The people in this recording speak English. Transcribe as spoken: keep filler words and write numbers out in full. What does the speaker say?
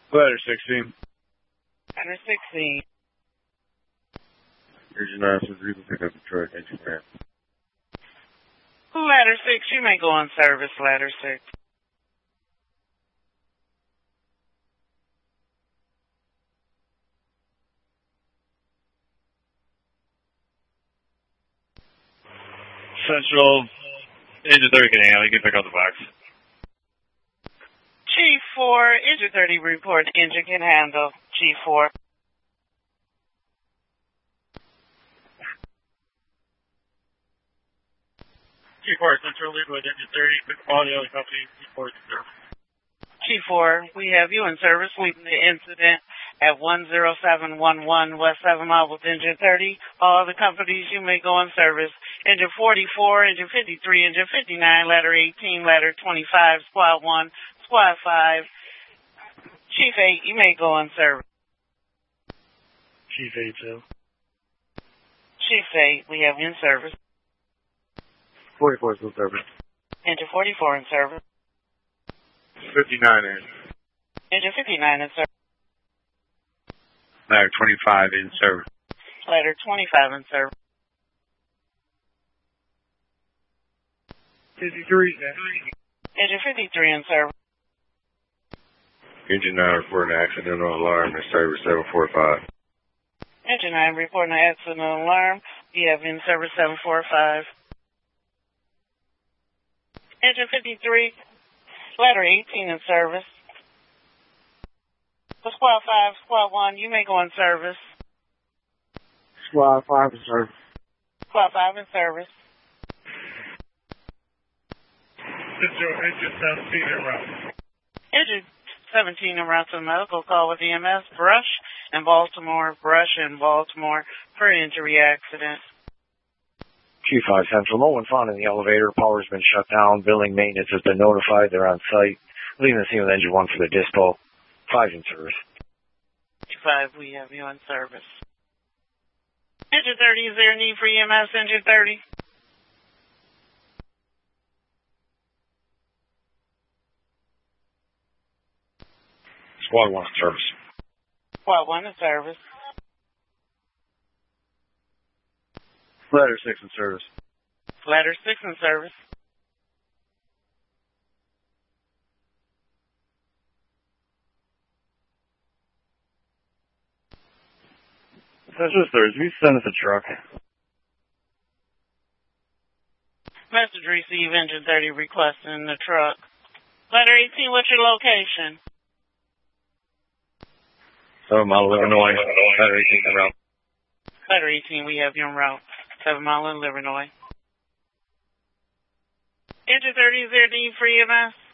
Ladder sixteen. Ladder sixteen. Engine nine says you can pick up the truck. Engine nine. Ladder six, you may go on service, Ladder six. Central, engine thirty can handle. You can pick up the box. Chief four, engine thirty report, engine can handle. Chief four. Chief four, Central, lead with engine thirty, quick quality of the company, Chief four, service. Chief four, we have you in service, leaving the incident at one zero seven one one West seven Mile with engine thirty. All other companies, you may go on service. Engine forty-four, engine fifty-three, engine fifty-nine, ladder eighteen, ladder twenty-five, squad one, squad five. Chief eight, you may go on service. Chief eight, too. Chief eight, we have you in service. forty-four is in service. Engine forty-four in service. fifty-nine in. Engine fifty-nine in service. Ladder twenty-five in service. Ladder twenty-five in service. fifty-three. Engine fifty-three in service. Engine nine reporting accidental alarm in service seven four five. Engine nine reporting an accidental alarm. You have in service seven four five. Engine fifty-three, ladder eighteen in service. For squad five, squad one, you may go in service. Squad five in service. Squad five in service. Engine seventeen en route. Engine seventeen en route to the medical call with E M S. Brush in Baltimore. Brush in Baltimore for injury accident. Chief five Central, no one found in the elevator. Power's been shut down. Building maintenance has been notified. They're on site. Leaving the scene with engine one for the dispo. five in service. Chief five, we have you in service. Engine thirty, is there a need for E M S? Engine thirty? Squad one in service. Squad one in service. Ladder six in service. Ladder six in service. Central Thursday, send us a truck. Message received, engine thirty requesting the truck. Ladder eighteen, what's your location? seven Mile, Illinois. Ladder eighteen en route. Ladder eighteen, we have you en route. seven Mile in Illinois. Engine thirty, is there a need for E M S?